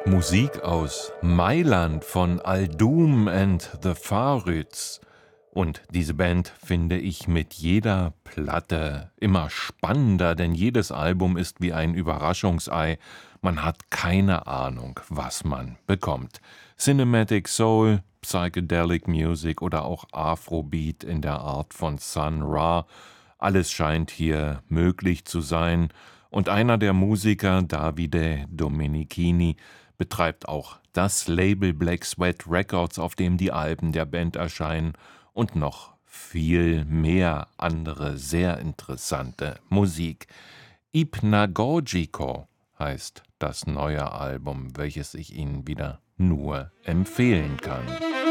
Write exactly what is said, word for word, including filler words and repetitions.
Musik aus Mailand von Al-Doom and the Fahrüts. Und diese Band finde ich mit jeder Platte immer spannender, denn jedes Album ist wie ein Überraschungsei. Man hat keine Ahnung, was man bekommt. Cinematic Soul, Psychedelic Music oder auch Afrobeat in der Art von Sun Ra. Alles scheint hier möglich zu sein. Und einer der Musiker, Davide Domenichini, betreibt auch das Label Black Sweat Records, auf dem die Alben der Band erscheinen und noch viel mehr andere sehr interessante Musik. Hypnagogico heißt das neue Album, welches ich Ihnen wieder nur empfehlen kann.